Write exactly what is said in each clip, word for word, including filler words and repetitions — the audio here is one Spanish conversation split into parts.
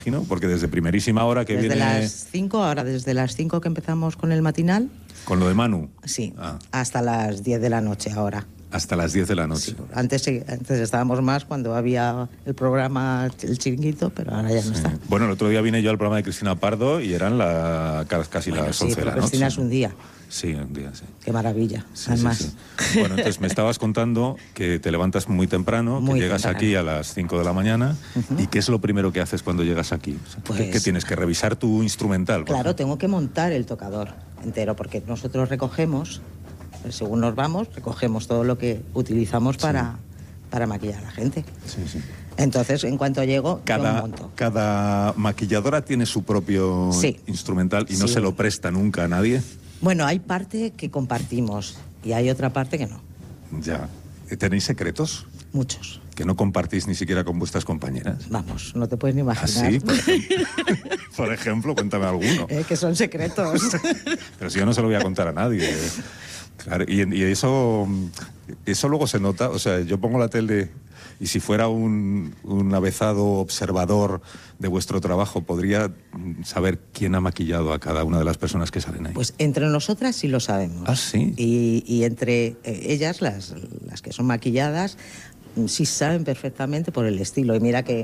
¿no? Porque desde primerísima hora que desde viene... Desde las cinco, ahora desde las cinco que empezamos con el matinal. ¿Con lo de Manu? Sí, ah. hasta las diez de la noche ahora. Hasta las diez de la noche. Sí, antes, antes estábamos más cuando había el programa El Chiringuito, pero ahora ya no sí. está. Bueno, el otro día vine yo al programa de Cristina Pardo y eran la, casi bueno, las sí, once de la Cristina noche. es un día. Sí, un día, sí. Qué maravilla, sí, además. Sí, sí. Bueno, entonces me estabas contando que te levantas muy temprano, muy que llegas temprano. aquí a las cinco de la mañana. Uh-huh. ¿Y qué es lo primero que haces cuando llegas aquí? O sea, pues, ¿qué, ¿Qué tienes? ¿Que revisar tu instrumental? Claro, tengo que montar el tocador entero, porque nosotros recogemos, según nos vamos, recogemos todo lo que utilizamos para, sí. para maquillar a la gente. Sí, sí. Entonces, en cuanto llego, cada, yo monto. ¿Cada maquilladora tiene su propio sí. instrumental y sí. no se lo presta nunca a nadie? Bueno, hay parte que compartimos y hay otra parte que no. Ya. ¿Tenéis secretos? Muchos. ¿Que no compartís ni siquiera con vuestras compañeras? Vamos, no te puedes ni imaginar. ¿Ah, sí? Por ejemplo, por ejemplo cuéntame alguno. Eh, que son secretos. Pero si yo no se lo voy a contar a nadie. Claro, y, y eso, eso luego se nota. O sea, yo pongo la tele y si fuera un, un avezado observador de vuestro trabajo, ¿podría saber quién ha maquillado a cada una de las personas que salen ahí? Pues entre nosotras sí lo sabemos. ¿Ah, sí? Y, y entre ellas, las, las que son maquilladas, sí saben perfectamente por el estilo. Y mira que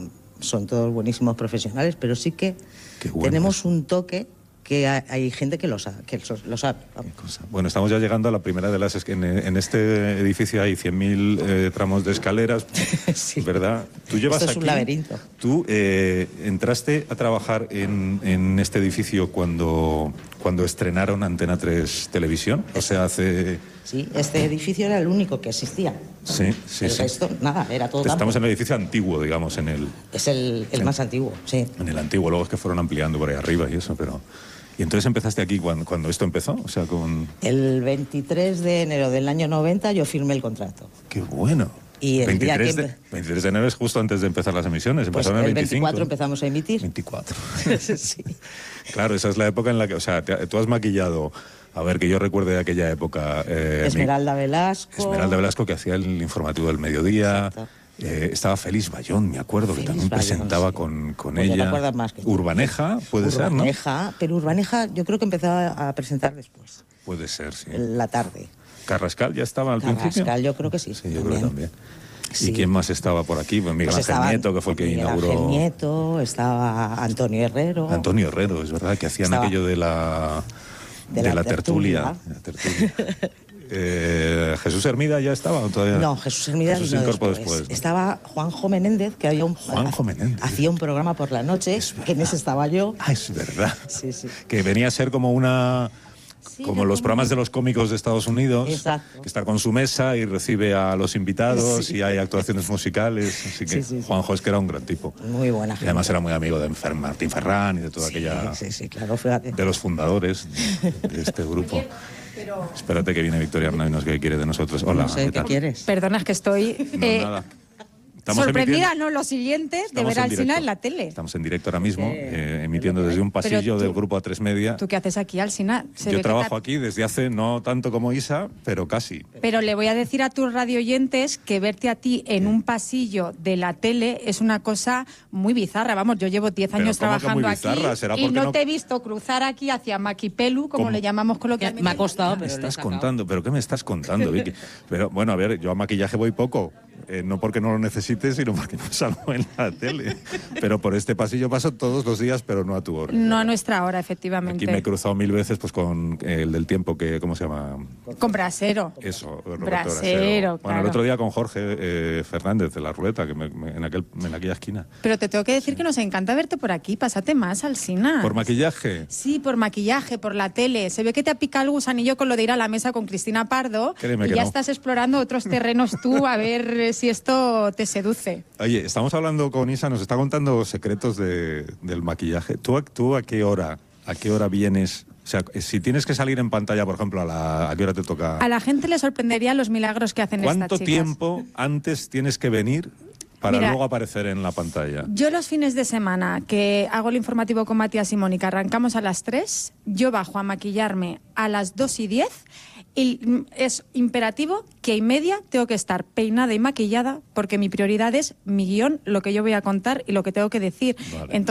son todos buenísimos profesionales, pero sí que bueno tenemos un toque que hay, hay gente que lo sabe. Que lo sabe. Bueno, estamos ya llegando a la primera de las... En, en este edificio hay cien mil eh, tramos de escaleras, sí. ¿verdad? Tú llevas Esto es aquí, un laberinto. Tú eh, entraste a trabajar en, en este edificio cuando, cuando estrenaron Antena tres Televisión, o sea, hace... Sí, este edificio era el único que existía. Sí, sí, el sí. resto, nada, era todo campo. Estamos en el edificio antiguo, digamos, en el... Es el, el en, más antiguo, sí. En el antiguo, luego es que fueron ampliando por ahí arriba y eso, pero... ¿Y entonces empezaste aquí cuando, cuando esto empezó? O sea, con... El veintitrés de enero del año noventa yo firmé el contrato. ¡Qué bueno! Y el veintitrés, día de, veintitrés de enero es justo antes de empezar las emisiones. Pues Empezaron el el veinticinco. veinticuatro empezamos a emitir. veinticuatro. Sí. Claro, esa es la época en la que... O sea, te, tú has maquillado... A ver, que yo recuerde de aquella época... Eh, Esmeralda mi, Velasco. Esmeralda Velasco, que hacía el informativo del mediodía. Eh, estaba Félix Bayón, me acuerdo, Félix que también Bayón, presentaba sí. con, con pues ella. ¿Te acuerdas más que Urbaneja, puede Urbaneja, ser, ¿no? Urbaneja, pero Urbaneja yo creo que empezaba a presentar después. Puede ser, sí. La tarde. ¿Carrascal ya estaba al Carrascal, principio? Carrascal yo creo que sí. Sí, yo también. creo que también. Sí. ¿Y quién más estaba por aquí? Pues Miguel pues Ángel Nieto, que fue el que Miguel inauguró... Ángel Nieto, estaba Antonio Herrero. Antonio Herrero, es verdad, que hacían estaba... aquello de la... De, de la, la tertulia. tertulia. De la tertulia. eh, ¿Jesús Hermida ya estaba o todavía? No, Jesús Hermida Jesús no después, después. ¿no? Estaba Juanjo Menéndez, que había un... Juanjo Menéndez. Hacía un programa por la noche, que en ese estaba yo. Ah, es verdad. Sí, sí. Que venía a ser como una... Sí, como los programas de los cómicos de Estados Unidos, exacto. que está con su mesa y recibe a los invitados sí. y hay actuaciones musicales, así que sí, sí, Juanjo es que era un gran tipo. Muy buena gente. Y además era muy amigo de Martín Ferrán y de toda sí, aquella... Sí, sí, claro, fíjate. De los fundadores de este grupo. Oye, pero... Espérate que viene Victoria Arnainos, que quiere de nosotros. Hola, no sé, ¿qué, ¿qué quieres? Perdona, es que estoy... No, eh... nada. Estamos sorprendida, ¿no? Lo siguiente, de ver a Alsina en la tele. Estamos en directo ahora mismo, eh, emitiendo desde un pasillo tú, del grupo A tres Media. ¿Tú qué haces aquí, Alsina? Yo trabajo aquí desde hace, no tanto como Isa, pero casi. Pero le voy a decir a tus radioyentes que verte a ti en un pasillo de la tele es una cosa muy bizarra. Vamos, yo llevo diez años trabajando aquí y no, no te he visto cruzar aquí hacia Maquipelu, como ¿Cómo? le llamamos coloquialmente. Me ha costado, pero ¿Qué me estás contando? ¿Pero qué me estás contando, Vicky? Pero bueno, a ver, yo a maquillaje voy poco. Eh, no porque no lo necesite, sino porque no salgo en la tele. Pero por este pasillo paso todos los días, pero no a tu hora. No a nuestra hora, efectivamente. Aquí me he cruzado mil veces pues con el del tiempo, que ¿cómo se llama? Con Brasero. Eso, Roberto Brasero, Brasero. Claro. Bueno, el otro día con Jorge eh, Fernández de la Ruleta, que me, me, en, aquel, en aquella esquina. Pero te tengo que decir sí. que nos encanta verte por aquí. Pásate más, Alsina. ¿Por maquillaje? Sí, por maquillaje, por la tele. Se ve que te ha picado el gusanillo con lo de ir a la mesa con Cristina Pardo. Créeme y que ya no. estás explorando otros terrenos tú, a ver si esto te seduce. Oye, estamos hablando con Isa, nos está contando secretos de, del maquillaje. ¿Tú, ¿Tú a qué hora, a qué hora vienes? O sea, si tienes que salir en pantalla, por ejemplo, ¿a, la, ¿a qué hora te toca? A la gente le sorprendería los milagros que hacen estas chicas. ¿Cuánto tiempo antes tienes que venir para Mira, luego aparecer en la pantalla? Yo los fines de semana que hago el informativo con Matías y Mónica, arrancamos a las tres, yo bajo a maquillarme a las dos y diez Y es imperativo que y media tengo que estar peinada y maquillada porque mi prioridad es mi guión, lo que yo voy a contar y lo que tengo que decir. Vale. Entonces,